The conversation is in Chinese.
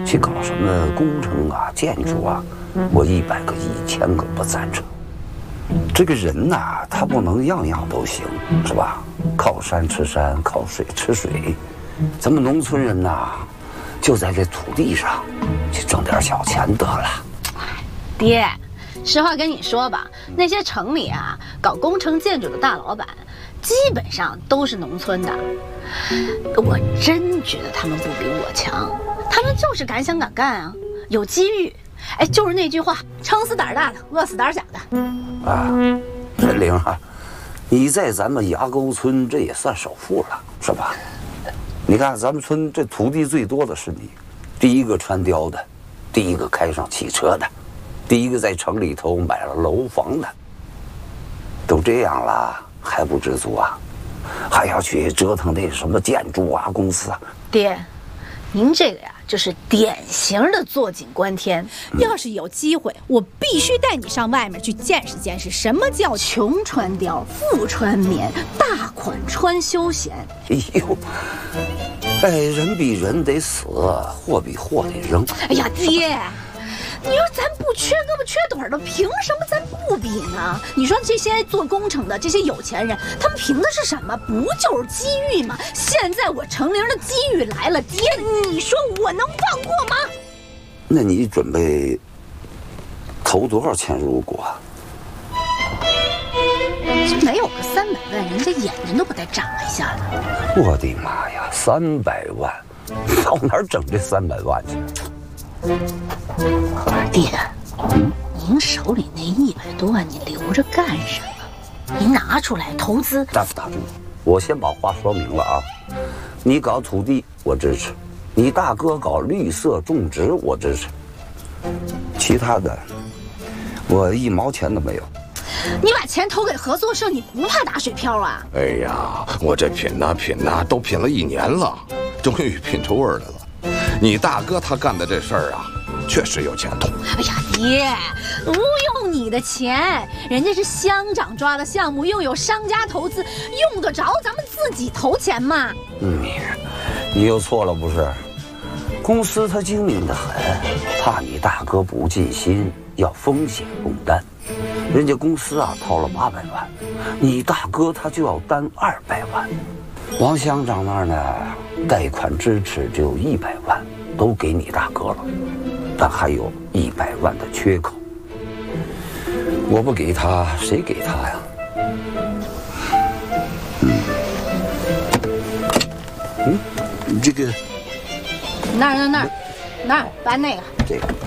去搞什么工程啊、建筑啊，我100个、1000个不赞成。这个人呐，他不能样样都行，是吧？靠山吃山，靠水吃水。咱们农村人呐，就在这土地上去挣点小钱得了。 爹，实话跟你说吧，那些城里啊搞工程建筑的大老板，基本上都是农村的。我真觉得他们不比我强，他们就是敢想敢干啊，有机遇。哎，就是那句话，撑死胆大的，饿死胆小的。 啊，陈玲啊，你在咱们崖沟村这也算首富了，是吧？你看咱们村这土地最多的是你，第一个穿貂的，第一个开上汽车的，第一个在城里头买了楼房的。都这样了还不知足啊？还要去折腾那什么建筑啊公司啊？ 爹，您这个呀，就是典型的坐井观天。 要是有机会，我必须带你上外面去见识见识，什么叫穷穿貂，富穿棉，大款穿休闲。 哎呦，哎，人比人得死，货比货得扔。 哎呀，爹！你说咱不缺胳膊缺腿的，凭什么咱不比呢？你说这些做工程的这些有钱人，他们凭的是什么？不就是机遇吗？现在我程玲的机遇来了，爹，你说我能放过吗？ 那你准备投多少钱入股啊？ 这没有个300万，人家眼睛都不带眨一下的。 我的妈呀，300万，到哪儿整这300万去？ 爹，您手里那100多万，你留着干什么？您拿出来投资。 打住！我先把话说明了啊，你搞土地我支持，你大哥搞绿色种植我支持，其他的我1毛钱都没有。 你把钱投给合作社，你不怕打水漂啊？ 哎呀，我这品呐，都品了1年了，终于品出味儿来了。你大哥他干的这事儿啊，确实有前途。 哎呀，爹，不用你的钱，人家是乡长抓的项目，又有商家投资，用得着咱们自己投钱吗？ 你又错了不是？公司他精明得很，怕你大哥不尽心，要风险共担。人家公司啊掏了800万，你大哥他就要担200万。王乡长那儿呢，贷款支持只有100万，都给你大哥了，但还有100万的缺口。我不给他，谁给他呀？这个那儿搬那个。 这个。